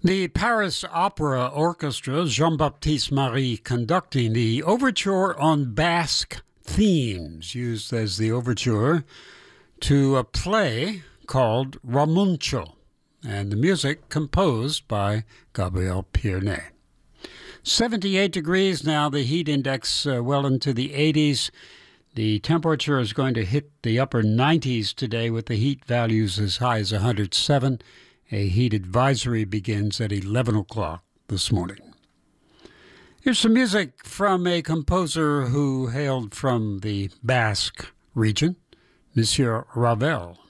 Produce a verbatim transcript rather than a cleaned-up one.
The Paris Opera Orchestra, Jean-Baptiste Marie conducting the overture on Basque themes, used as the overture to a play called Ramuncho, and the music composed by Gabriel Pierné. seventy-eight degrees now, the heat index uh, well into the eighties. The temperature is going to hit the upper nineties today with the heat values as high as one hundred seven. A heat advisory begins at eleven o'clock this morning. Here's some music from a composer who hailed from the Basque region, Monsieur Ravel.